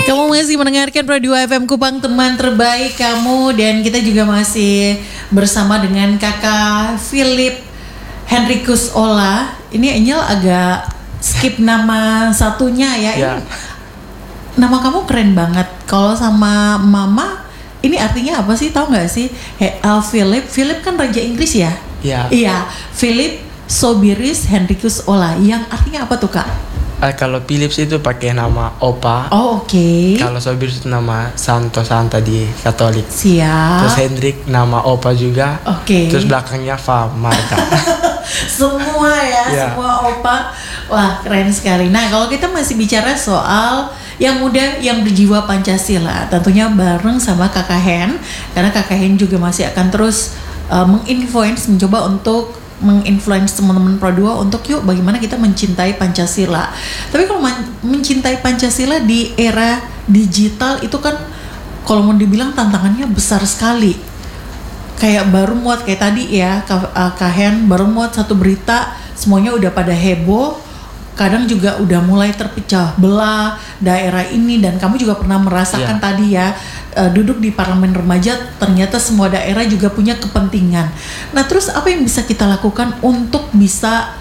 Kamu masih mendengarkan Radio FM Kupang, teman terbaik kamu, dan kita juga masih bersama dengan Kakak Philip Henricus Ola. Ini Angel agak skip nama satunya ya. Ya. Nama kamu keren banget. Kalau sama Mama, ini artinya apa sih? Tahu nggak sih? Philip kan Raja Inggris ya? Ya. Iya, Philip Sobiris Henricus Ola. Yang artinya apa tuh, Kak? Kalau Philips itu pakai nama Opa. Oh, oke. Kalau Sobiris itu nama Santo Santa di Katolik. Siap. Terus Hendrik nama Opa juga. Oke. Terus belakangnya Fa Marta. Semua ya, Ya. semua opa. Wah, keren sekali. Nah, kalau kita masih bicara soal yang muda yang berjiwa Pancasila, tentunya bareng sama Kakak Hen, karena Kakak Hen juga masih akan terus mencoba untuk menginfluence teman-teman Pro 2 untuk yuk bagaimana kita mencintai Pancasila. Tapi kalau mencintai Pancasila di era digital itu kan kalau mau dibilang tantangannya besar sekali. Kayak baru muat kayak tadi ya Kak Hen, baru muat satu berita semuanya udah pada heboh. Kadang juga udah mulai terpecah belah daerah ini, dan kamu juga pernah merasakan tadi ya, duduk di parlemen remaja ternyata semua daerah juga punya kepentingan. Nah, terus apa yang bisa kita lakukan untuk bisa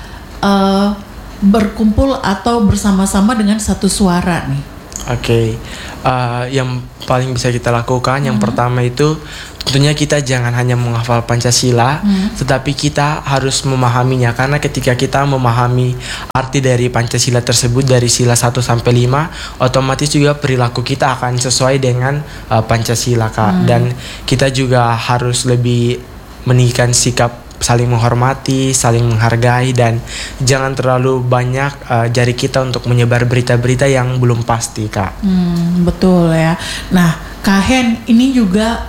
berkumpul atau bersama-sama dengan satu suara nih? Oke. Yang paling bisa kita lakukan yang pertama itu tentunya kita jangan hanya menghafal Pancasila, tetapi kita harus memahaminya, karena ketika kita memahami arti dari Pancasila tersebut dari sila 1 sampai 5, otomatis juga perilaku kita akan sesuai dengan Pancasila, Kak. Dan kita juga harus lebih meninggikan sikap saling menghormati, saling menghargai, dan jangan terlalu banyak jari kita untuk menyebar berita-berita yang belum pasti, Kak. Betul ya. Nah, Kak Hen, ini juga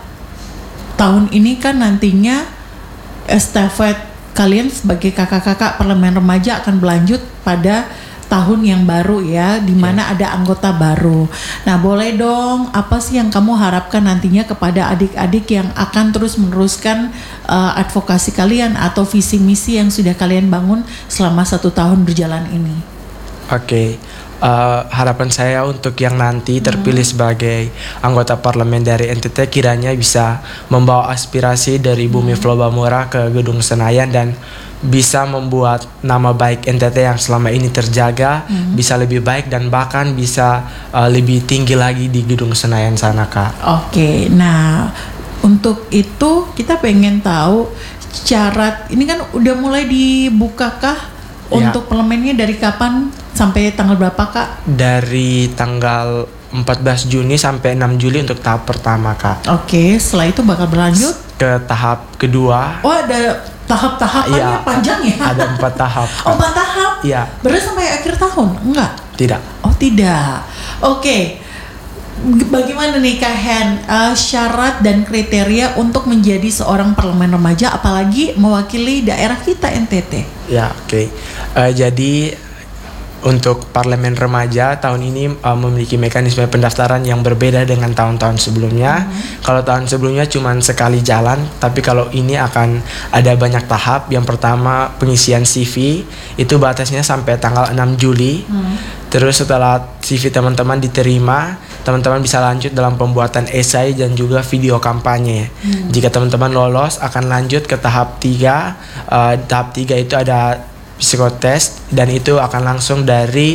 tahun ini kan nantinya estafet kalian sebagai kakak-kakak parlemen remaja akan berlanjut pada tahun yang baru ya, di mana ada anggota baru. Nah, boleh dong, apa sih yang kamu harapkan nantinya kepada adik-adik yang akan terus meneruskan advokasi kalian atau visi misi yang sudah kalian bangun selama 1 tahun berjalan ini? Oke. Harapan saya untuk yang nanti terpilih sebagai anggota parlemen dari NTT kiranya bisa membawa aspirasi dari Bumi Flow Bamora ke Gedung Senayan dan bisa membuat nama baik NTT yang selama ini terjaga bisa lebih baik dan bahkan bisa lebih tinggi lagi di Gedung Senayan sana, Kak. Oke, nah untuk itu kita pengen tahu syarat ini kan udah mulai dibukakah untuk parlemennya dari kapan sampai tanggal berapa, Kak? Dari tanggal 14 Juni sampai 6 Juli untuk tahap pertama, Kak. Oke, setelah itu bakal berlanjut ke tahap kedua. Oh, ada tahap-tahapannya panjang ya? Ada 4 tahap. Oh, 4 tahap? Iya. Berarti sampai akhir tahun? Enggak? Tidak. Oh, tidak. Oke. Bagaimana nih Kak Hen, syarat dan kriteria untuk menjadi seorang parlemen remaja apalagi mewakili daerah kita NTT? Ya, oke. Jadi untuk parlemen remaja tahun ini memiliki mekanisme pendaftaran yang berbeda dengan tahun-tahun sebelumnya. Kalau tahun sebelumnya cuma sekali jalan, tapi kalau ini akan ada banyak tahap. Yang pertama pengisian CV, itu batasnya sampai tanggal 6 Juli. Terus setelah CV teman-teman diterima, teman-teman bisa lanjut dalam pembuatan esai dan juga video kampanye. Jika teman-teman lolos akan lanjut ke tahap 3. Tahap 3 itu ada psikotest dan itu akan langsung dari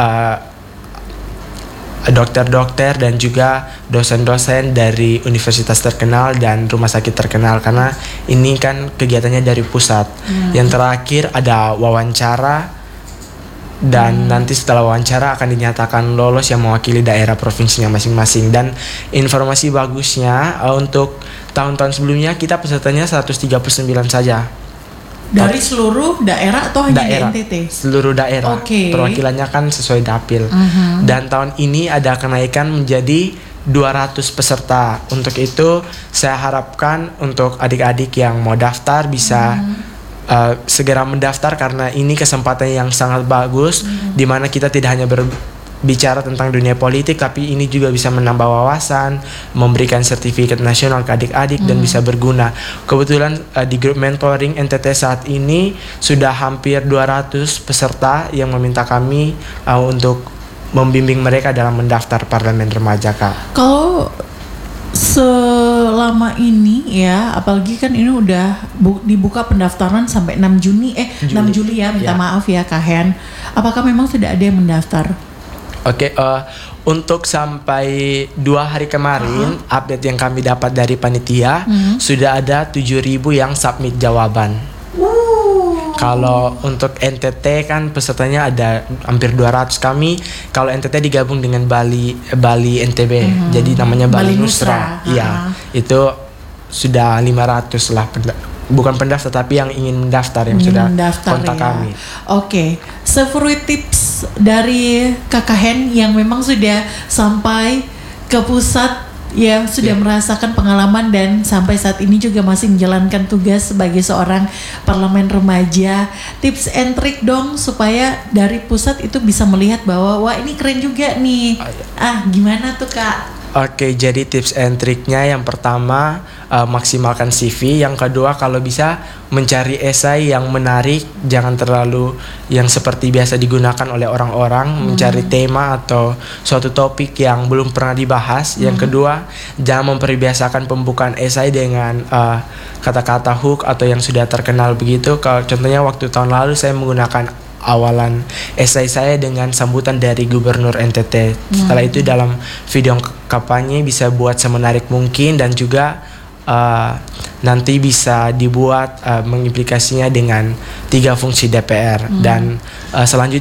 dokter-dokter dan juga dosen-dosen dari universitas terkenal dan rumah sakit terkenal, karena ini kan kegiatannya dari pusat. Yang terakhir ada wawancara, dan nanti setelah wawancara akan dinyatakan lolos yang mewakili daerah provinsinya masing-masing. Dan informasi bagusnya untuk tahun-tahun sebelumnya kita pesertanya 139 saja. Dari seluruh daerah atau hanya Daerah, di NTT? seluruh daerah. Oke. Perwakilannya kan sesuai dapil. Dan tahun ini ada kenaikan menjadi 200 peserta. Untuk itu saya harapkan untuk adik-adik yang mau daftar bisa segera mendaftar, karena ini kesempatan yang sangat bagus di mana kita tidak hanya bicara tentang dunia politik, tapi ini juga bisa menambah wawasan, memberikan sertifikat nasional ke adik-adik dan bisa berguna. Kebetulan di grup mentoring NTT saat ini sudah hampir 200 peserta yang meminta kami untuk membimbing mereka dalam mendaftar parlemen remaja, Kak. Kalau selama ini ya, apalagi kan ini udah dibuka pendaftaran sampai 6 Juni 6 Juli ya, minta maaf ya Kak Hen. Apakah memang sudah ada yang mendaftar? Oke, untuk sampai 2 hari kemarin update yang kami dapat dari panitia sudah ada 7.000 yang submit jawaban. Kalau untuk NTT kan pesertanya ada hampir 200 kami. Kalau NTT digabung dengan Bali NTB, jadi namanya Bali Nusra. Iya, itu sudah 500 lah bukan pendaftar tapi yang ingin mendaftar yang sudah kontak kami. Oke, severuit tips dari Kakak Hen yang memang sudah sampai ke pusat ya, sudah merasakan pengalaman dan sampai saat ini juga masih menjalankan tugas sebagai seorang parlemen remaja. Tips and trick dong supaya dari pusat itu bisa melihat bahwa wah ini keren juga nih. Gimana tuh Kak? Oke, jadi tips and triknya yang pertama maksimalkan CV. Yang kedua, kalau bisa mencari esai yang menarik, jangan terlalu yang seperti biasa digunakan oleh orang-orang, mencari tema atau suatu topik yang belum pernah dibahas. Yang kedua, jangan memperbiasakan pembukaan esai dengan kata-kata hook atau yang sudah terkenal begitu. Kalau contohnya waktu tahun lalu saya menggunakan awalan esai saya dengan sambutan dari Gubernur NTT. Setelah itu dalam video kampanye bisa buat semenarik mungkin dan juga nanti bisa dibuat mengimplikasinya dengan 3 fungsi DPR dan selanjutnya